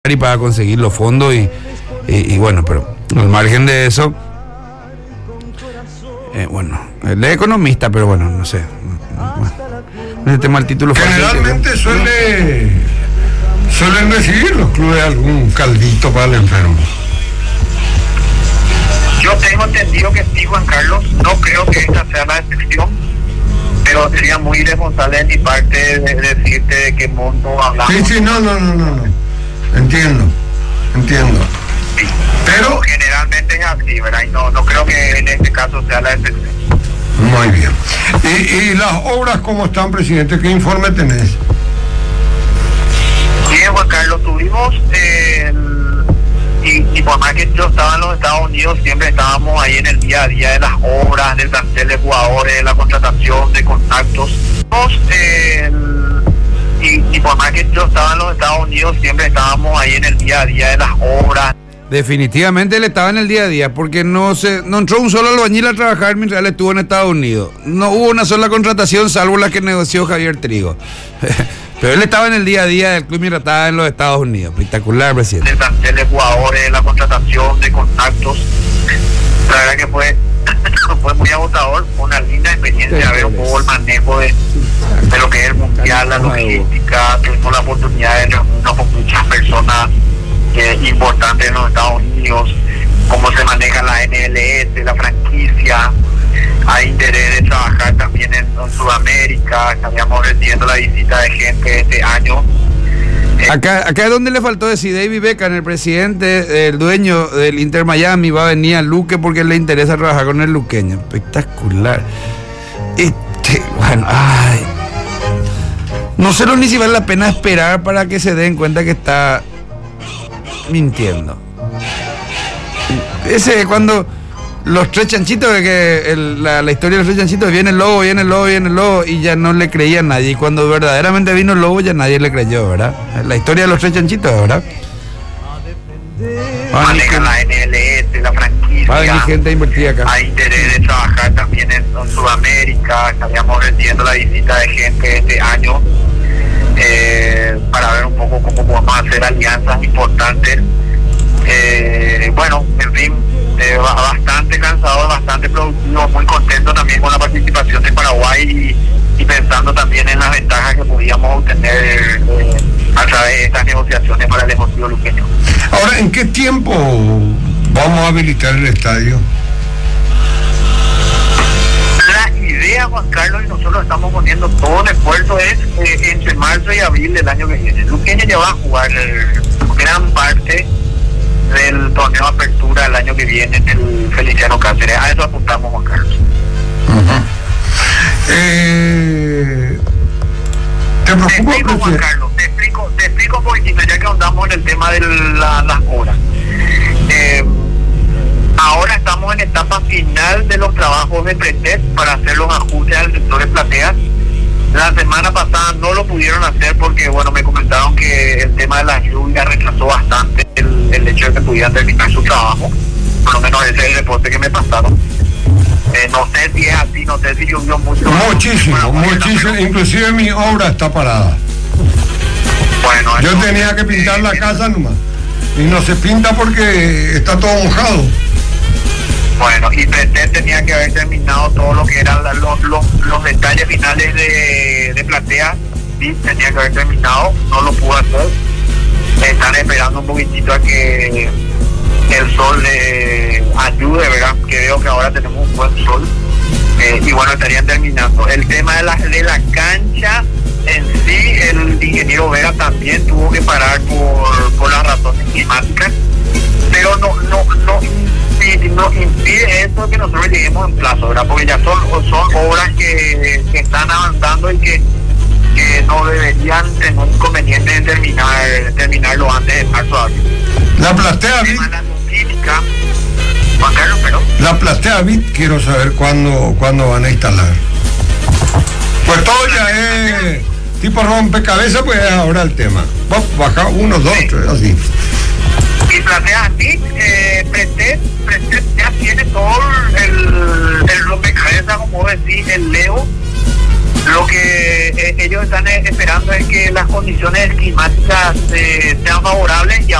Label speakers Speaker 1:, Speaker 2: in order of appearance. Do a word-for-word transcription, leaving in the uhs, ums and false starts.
Speaker 1: y para conseguir los fondos y, y, y bueno, pero al margen de eso, eh, bueno, él es economista, pero bueno, no sé. Bueno, el tema del título
Speaker 2: generalmente suele suelen recibir los clubes algún caldito para el enfermo.
Speaker 3: Yo tengo entendido que sí, Juan Carlos. No creo que esta sea la excepción, pero sería muy irresponsable de mi parte de decirte de qué monto hablamos.
Speaker 2: Sí, sí, no, no, no, no, no. Entiendo, entiendo.
Speaker 3: Sí,
Speaker 2: pero,
Speaker 3: pero generalmente es así, ¿verdad? Y no, no creo que en este caso sea la excepción.
Speaker 2: Muy bien. ¿Y, y las obras cómo están, presidente? ¿Qué informe tenés?
Speaker 3: Bien, Juan Carlos, tuvimos eh, y, y por más que yo estaba en los Estados Unidos, siempre estábamos ahí en el día a día de las obras, del plantel de jugadores, de la contratación, de contactos. Eh, y, y por más que yo estaba en los Estados Unidos, siempre estábamos ahí en el día a día de las obras.
Speaker 1: Definitivamente él estaba en el día a día, porque no se no entró un solo albañil a trabajar mientras él estuvo en Estados Unidos. No hubo una sola contratación, salvo la que negoció Javier Trigo. Pero él estaba en el día a día del club mientras estaba en los Estados Unidos. Espectacular, presidente.
Speaker 3: Del plantel de jugadores, la contratación, de contactos. La verdad que fue, fue muy agotador, fue una linda experiencia ver un poco el manejo de, de lo que es el mundial, la logística. Tuvimos la oportunidad de reunirnos con muchas personas eh, importantes en los Estados Unidos, cómo se maneja la N L S, la franquicia. Hay interés de trabajar también en, en Sudamérica. Estaríamos recibiendo la visita de gente este año.
Speaker 1: Acá, acá es donde le faltó decir David Beckham, el presidente, el dueño del Inter Miami, va a venir a Luque porque le interesa trabajar con el luqueño. Espectacular. Este, bueno, ay. No sé ni si vale la pena esperar para que se den cuenta que está mintiendo. Ese cuando los tres chanchitos, que el, la, la historia de los tres chanchitos, viene el lobo, viene el lobo, viene el lobo, y ya no le creía a nadie. Y cuando verdaderamente vino el lobo, ya nadie le creyó, ¿verdad? La historia de los tres chanchitos, ¿verdad?
Speaker 3: Maneja la N L S, la franquicia.
Speaker 1: Hay gente invertida acá.
Speaker 3: Hay interés de trabajar también en, en Sudamérica. Estaríamos recibiendo la visita de gente este año eh, para ver un poco cómo podemos hacer alianzas importantes. Eh, bueno, en fin, eh, bastante cansado, bastante productivo, muy contento también con la participación de Paraguay y, y pensando también en las ventajas que podíamos obtener eh, a través de estas negociaciones para el Ejido Luqueño.
Speaker 2: Ahora, ¿en qué tiempo vamos a habilitar el estadio?
Speaker 3: La idea, Juan Carlos, y nosotros estamos poniendo todo el esfuerzo, es eh, entre marzo y abril del año que viene. Luqueño ya va a jugar eh, gran parte del torneo Apertura el año que viene en el Feliciano Cáceres. A eso apuntamos, Juan Carlos.
Speaker 2: Uh-huh. eh, ¿Te preocupa,
Speaker 3: te explico, Juan Carlos, te explico, te explico un poquitito, ya que andamos en el tema de la, las horas. Eh, ahora estamos en etapa final de los trabajos de pretest para hacer los ajustes al sector de plateas. La semana pasada no lo pudieron hacer porque, bueno, me comentaron que el tema de las lluvias retrasó bastante el, el hecho de que pudieran terminar su trabajo. Por lo menos ese es el reporte que me pasaron. Eh, no sé si es así, no sé si llovió mucho.
Speaker 2: Muchísimo,
Speaker 3: bueno,
Speaker 2: muchísimo. Pero inclusive mi obra está parada.
Speaker 3: Bueno,
Speaker 2: yo
Speaker 3: entonces,
Speaker 2: tenía que pintar
Speaker 3: eh,
Speaker 2: la casa nomás. Y no se pinta porque está todo mojado.
Speaker 3: Bueno, y pretest tenía que haber terminado todo lo que eran los, los, los detalles finales de, de platea. Sí, tenía que haber terminado, no lo pudo hacer. Están esperando un poquitito a que el sol le ayude, ¿verdad? Que veo que ahora tenemos un buen sol. Eh, y bueno, estarían terminando. El tema de la, de la cancha en sí, el ingeniero Vera también tuvo que parar por, por las razones climáticas, pero no, no, no, no impide eso que nosotros lleguemos en plazo, ¿verdad? Porque ya son, son obras que, que están avanzando y que, que no deberían tener inconveniente de terminar, terminarlo antes de marzo a abril.
Speaker 2: La platea
Speaker 3: bit. Juan Carlos, pero
Speaker 2: la platea bit quiero saber cuándo, cuándo van a instalar. Pues todo ya es tipo rompecabezas, pues ahora el tema. Baja uno, dos, sí. Tres, así.
Speaker 3: Y platea bit, eh, pretest, pretest ya tiene todo el, el rompecabezas, como decir, el Leo Lo que eh, ellos están eh, esperando es que las condiciones climáticas eh, sean favorables y